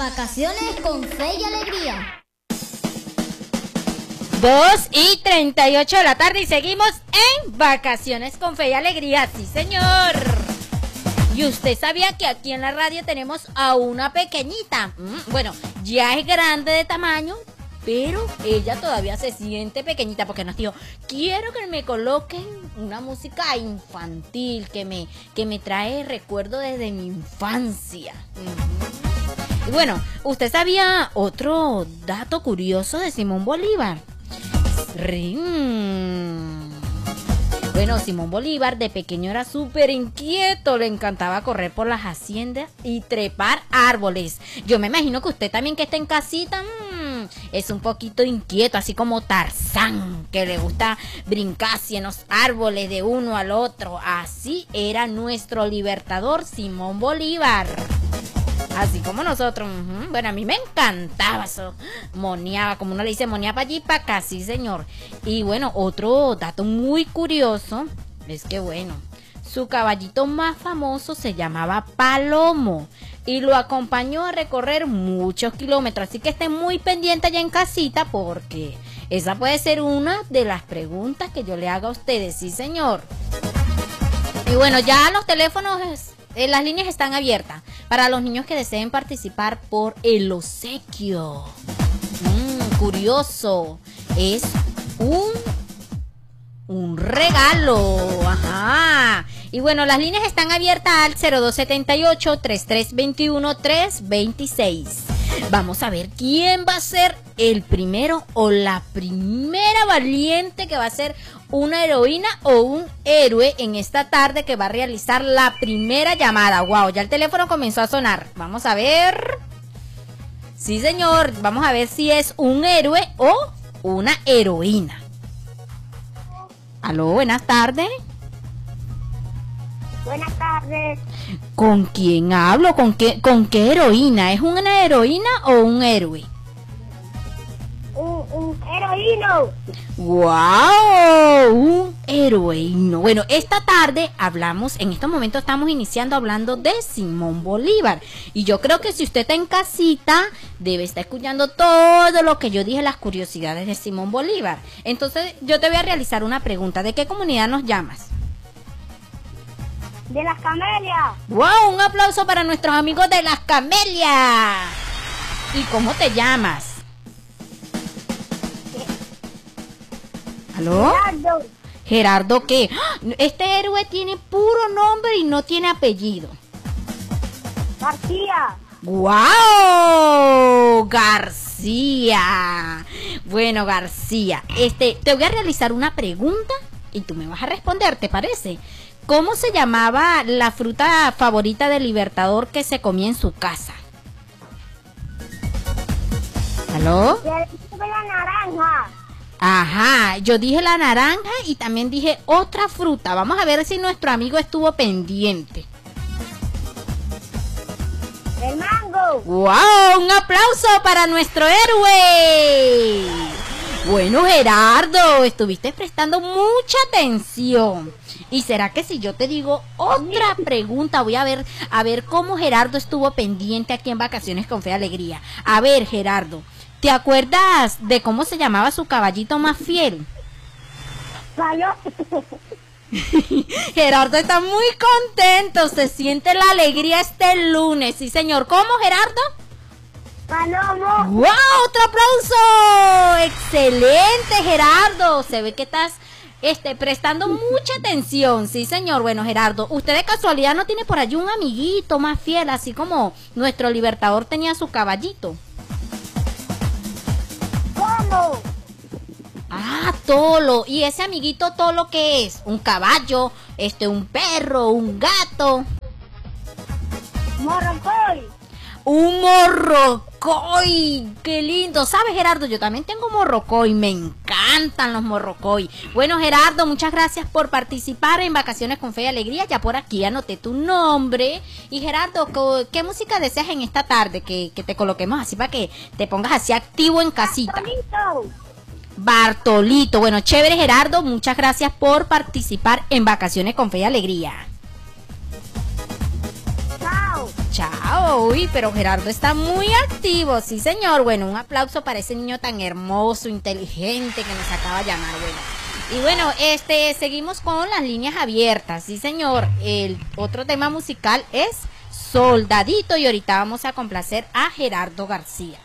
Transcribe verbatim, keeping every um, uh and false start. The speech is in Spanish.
Vacaciones con fe y alegría. dos y treinta y ocho de la tarde y seguimos en Vacaciones con Fe y Alegría. Sí, señor. ¿Y usted sabía que aquí en la radio tenemos a una pequeñita? Mm, bueno, ya es grande de tamaño, pero ella todavía se siente pequeñita porque nos dijo, quiero que me coloquen una música infantil que me, que me trae recuerdo desde mi infancia. Mm. Y bueno, ¿usted sabía otro dato curioso de Simón Bolívar? Ring. Bueno, Simón Bolívar de pequeño era súper inquieto, le encantaba correr por las haciendas y trepar árboles. Yo me imagino que usted también que está en casita mmm, es un poquito inquieto, así como Tarzán, que le gusta brincar hacia los árboles de uno al otro. Así era nuestro libertador Simón Bolívar. Así como nosotros, uh-huh. Bueno, a mí me encantaba eso, moneaba, como uno le dice, moneaba allí para acá, sí señor. Y bueno, otro dato muy curioso es que bueno, su caballito más famoso se llamaba Palomo y lo acompañó a recorrer muchos kilómetros, así que estén muy pendientes allá en casita porque esa puede ser una de las preguntas que yo le haga a ustedes, sí señor. Y bueno, ya los teléfonos... Eh, las líneas están abiertas para los niños que deseen participar por el obsequio. Mm, curioso. Es un, un regalo. Ajá. Y bueno, las líneas están abiertas al cero dos siete ocho, tres tres dos uno, tres dos seis. Vamos a ver quién va a ser el primero o la primera valiente que va a ser una heroína o un héroe en esta tarde que va a realizar la primera llamada. Wow, ya el teléfono comenzó a sonar. Vamos a ver. Sí, señor. Vamos a ver si es un héroe o una heroína. Aló, buenas tardes. Buenas tardes. ¿Con quién hablo? ¿Con qué, con qué heroína? ¿Es una heroína o un héroe? Un, un heroíno. ¡Wow! Un heroíno. Bueno, esta tarde hablamos, en estos momentos estamos iniciando hablando de Simón Bolívar. Y yo creo que si usted está en casita, debe estar escuchando todo lo que yo dije, las curiosidades de Simón Bolívar. Entonces, yo te voy a realizar una pregunta. ¿De qué comunidad nos llamas? De las Camelias. ¡Wow! Un aplauso para nuestros amigos de las Camelias. ¿Y cómo te llamas? ¿Aló? Gerardo. ¿Gerardo qué? Este héroe tiene puro nombre y no tiene apellido. García. ¡Guau! García. Bueno, García, este, te voy a realizar una pregunta y tú me vas a responder, ¿te parece? ¿Cómo se llamaba la fruta favorita del Libertador que se comía en su casa? ¿Aló? De la naranja. Ajá, yo dije la naranja y también dije otra fruta. Vamos a ver si nuestro amigo estuvo pendiente. El mango. ¡Wow! ¡Un aplauso para nuestro héroe! Bueno, Gerardo, estuviste prestando mucha atención. ¿Y será que si yo te digo otra pregunta, voy a ver, a ver cómo Gerardo estuvo pendiente aquí en Vacaciones con Fe y Alegría? A ver, Gerardo, ¿te acuerdas de cómo se llamaba su caballito más fiel? Gallo. Gerardo está muy contento, se siente la alegría este lunes. Sí, señor. ¿Cómo, Gerardo? Palomo. ¡Wow! ¡Otro aplauso! ¡Excelente, Gerardo! Se ve que estás este, prestando mucha atención. Sí, señor. Bueno, Gerardo, ¿usted de casualidad no tiene por allí un amiguito más fiel, así como nuestro Libertador tenía su caballito? ¿Cómo? Ah, Tolo. ¿Y ese amiguito Tolo qué es? ¿Un caballo? Este, un perro, un gato. Morrocoy. Un morrocoy, qué lindo. ¿Sabes, Gerardo? Yo también tengo morrocoy, me encantan los morrocoy. Bueno, Gerardo, muchas gracias por participar en Vacaciones con Fe y Alegría. Ya por aquí anoté tu nombre. Y Gerardo, ¿qué música deseas en esta tarde? Que, que te coloquemos así para que te pongas así activo en casita. Bartolito. Bartolito. Bueno, chévere, Gerardo, muchas gracias por participar en Vacaciones con Fe y Alegría. Chao. Chao. Wow, uy, pero Gerardo está muy activo, sí señor. Bueno, un aplauso para ese niño tan hermoso, inteligente que nos acaba de llamar, bueno. Y bueno, este, seguimos con las líneas abiertas, sí señor. El otro tema musical es Soldadito y ahorita vamos a complacer a Gerardo García.